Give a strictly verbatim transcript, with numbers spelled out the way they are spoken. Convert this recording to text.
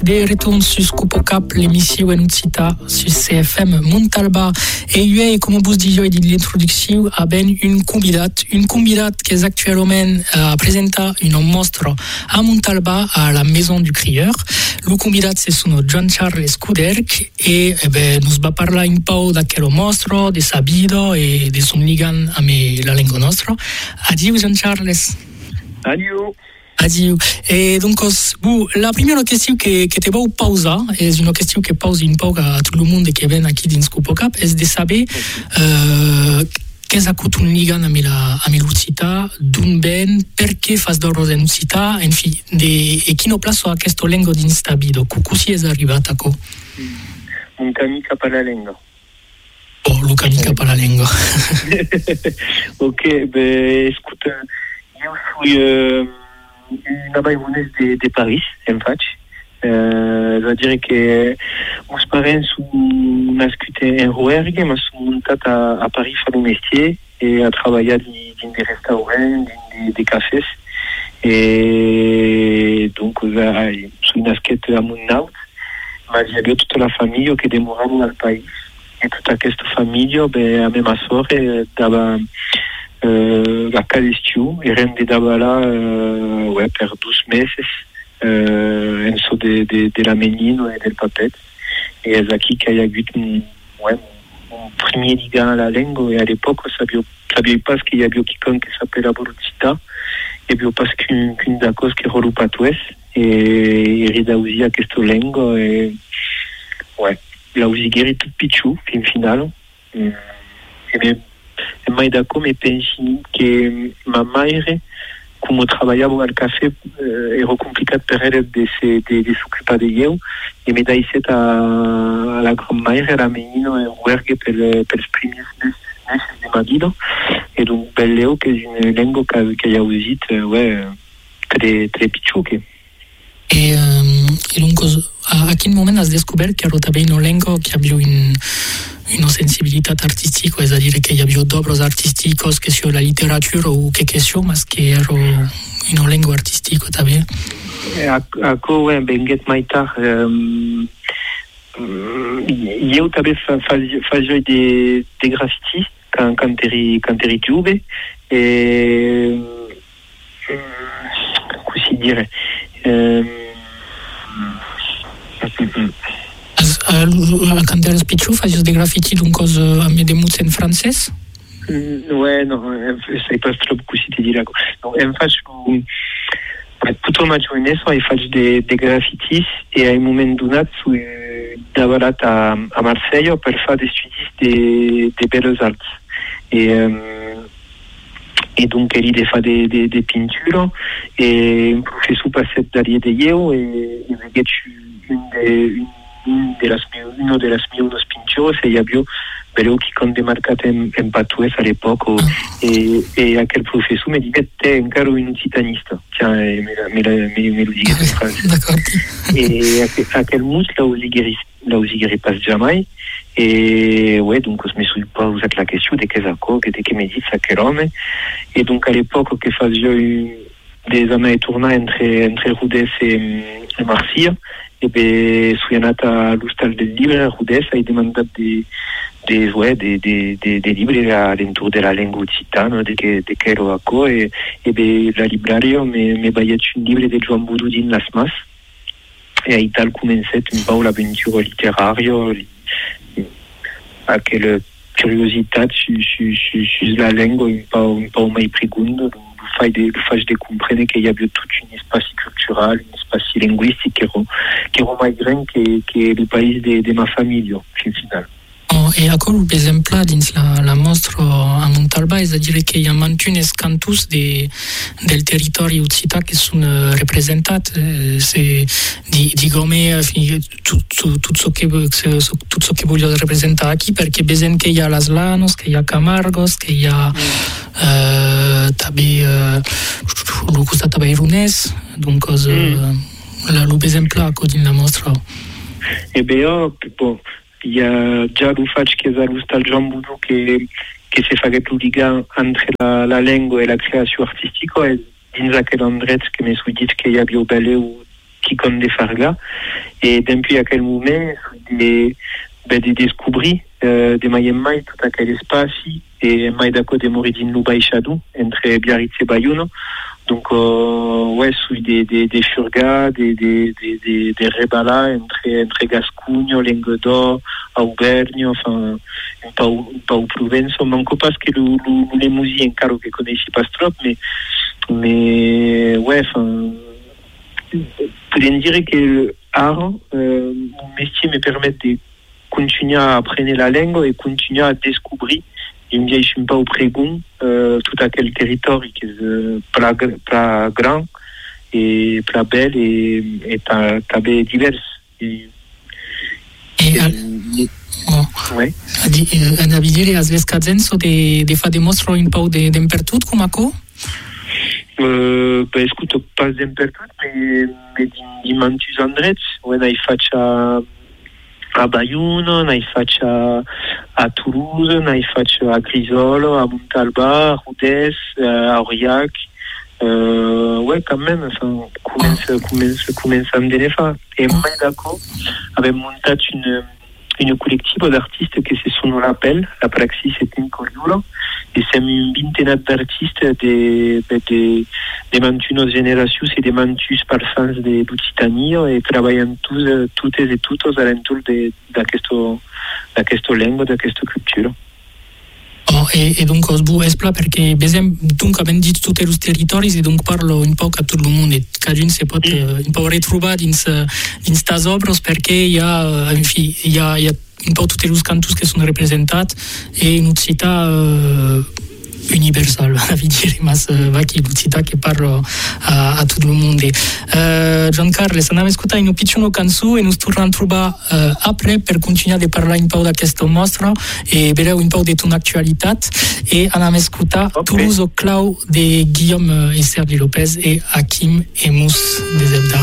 De retorno su Scoop Cap, l'émission Enucita su C F M Montalba. Et eu comme vous disiez de l'introduction, a ben une candidate, une candidate qui est actuellement euh, présenta une mostra à Montalba à la Maison du Crieur. Le candidat c'est son John Charles Scuderc et eh ben nous va parler un po' da quello mostro, de sa vida e de son ligan a me la lingua nostra. Adieu John Charles. Adieu. Adieu. Et donc, bon, la première question que, que te vais poser, est une question que pose un peu à tout le monde qui vient ici dans Scoop Cap, est de savoir euh, qu'est-ce que coûte une liga à l'università, d'où ben, perché fas d'oro l'università, enfin, de, e chi no place a questo lengo di instabido, così è arrivata co? Un camica per la lingua. Oh, lo camica per la lingua. Ok, ben, écoute, io suis... Euh, una bairronese de, de Paris, en faig. Uh, va dire que meus parents sont nascuts en Rouergue, ma sont muntat a, a Paris fa un métier et a treballat dins de restaurants, dins de, de cafés. Et donc, je suis nascut a Monnaut, ma hi havia tota la família que demorava al país. Et tota aquesta família, ben, a meva sort, dava Uh, a cada estiu eren de dava lá uh, ouais, per douze meses uh, en so de, de, de la menino e del papet e és aquí que hi ha hagut un, ouais, un primer liga a la lengua e a l'époque sabia, sabia pas que hi havia quelqu'un que s'appela Borucita hi havia pas qu'un, qu'un d'acos que rolo patuès e e redausia aquesta lengua e ouais, l'ausigueri tot pitxu fin final e, e bé mai d'accordo mi pensi che ma madre come trabalhava al café eh, era complicat per ella de se de, de s'occupar de eu e mi dai set a, a la gran madre la menino e Rouergue per pels primers meses de ma vida e donc belleu che è una lingua che, che ha usit eh, ouais, tre, tre picciuche. E, um, e dunque a, a quel momento hai scoperto che ero també una lingua che abbia un una sensibilitat artística, és a dir, que hi havia d'obres artístiques que sur la literatura o que que sur, mas que era una lengua artística també. Aco, ouais, venguet mai tard. Um, eu també faig de, de graffiti quan, quan, eri, quan eri jove e um, così dire um, Quand eres pitjor facis de graffiti d'un cos amb de muts en francès? Mm, ouais, non, sai pas trop così te dirà. No, em faig tota ma jovenesa e faig de, de graffitis e a un moment donat fui davalat a, a Marsella per far de studis de, de belles arts. E, um, e donc eri de fa de, de, de pintura e un professor passet darriere de eu e, e veguet un de... Un, Un de las, uno de las meus pintures e hi havia veleu qui com demarcat en, en patuès a l'època e, e aquel professor me diguet té encara un titanista tiens, me, me, me, me lo diguet en francès e aquel mus l'ausigueri pas jamais e ouais, donc me suis posat la question de qu'est aco, de què me dit aquel homme e donc a l'època que fazia des années tournar entre, entre Rodez e, e Marsella e bé suis anat a l'hostal del llibre a Rodez e he demandat de, de, ouais, de, de, de, de llibre a l'entour de la lengua occitana de que, de que ero aco e, e bé la libraria me, me veiet un llibre de Joan Boudou din las mas e a tal comencet un pau l'aventura literària aquella curiositat sus su, su, su la lengua un pau, un pau mai prigunda faig de, faig de comprendre que hi havia tot un espai cultural, un espai lingüístic que era, que era mai gran que, que el país de, de ma família, fin final. Oh, e acolo, per exemple, dins la, la mostra a Montalba, és a dir que hi ha mantunes cantus de, del territori occità que són representats. Eh, diguem, tot, tot, tot el que, tot el que voglio representar aquí, perquè veiem que hi ha les Llanos, que hi ha Camargos, que hi ha eh, també eh, el costat bairronès, donc eh, l'exemple dins la mostra. Eh bé, bon, hi ha ja el faig que és a l'hostal Joan Boudou que, que se faguet el lligam entre la, la llengua i la creació artística e dins aquell endret que m'he dit que hi havia beleu qui compte des fargas. Et depuis à quel moment, des, ben, des descobri euh, des mai mai tout aquel espace et mai d'accord de moridin Luba et Chadou, entre Biarritz et Bayonne. Donc, euh, ouais, sous des, des, des furgas, des, des, des, des, des rebalas entre, entre Gascugne, Languedoc, Auvergne, enfin, un peu, un peu au Provence. Manco parce que le, le, les musiques, encore que je connais pas trop, mais, mais, ouais, enfin, je dirais que l'art, euh, mon métier me permet de continuer à apprendre la langue et continuer à découvrir. Il me dit, pas au prégon, euh, tout à quel territoire qui est euh, pas, pas grand et pas belle et, et pas, pas diverse. Et, et, et, al... et oh. Ouais. Ad avvidere a Svescazenso de, de fa demostro un po' de, d'impertut come co? Euh, ben, écoute, pas d'impertut, mais, mais di mantus andrets, when I faccia a Bayonne, ne faccio a, a Toulouse, ne faccio a Grisolo, a Montalba, a Rodez, a Aurillac. Euh, ouais, quand même, enfin, commence, commence, commence à me donner ça. Et moi, d'accord, avec monté une, une collective d'artistes que c'est son appel, la Praxis et Tincoriolo. Et c'est une vingtaine d'artistes des des des mantunos générations et des mantus par sens de l'Occitanie et travaillent tous toutes et toutes aux alentours de de cette de cette langue, de cette culture. Oh, e, e dunque osbu espla perché besem dunque abbiamo detto tutti i territori e dunque parlo un po' a tutto il mondo e che si può mm. un po' ritrovare in in sta opera perché il y a il y a il y a un po' tutti i cantus che sono rappresentati e in un'ucita uh, universal, a dire, ma va che l'ucita che parlo a, a tutto il mondo. Uh, Giancarlo, se andiamo a ascoltare un piccolo canzone e noi torniamo a trovare uh, après per continuare a parlare un po' da questo mostro e vedere un po' di tua attualità e andiamo a ascoltare okay. Toulouse au Clau di Guillaume e Sergi Lopez e Hakim e Mousse de Zebda.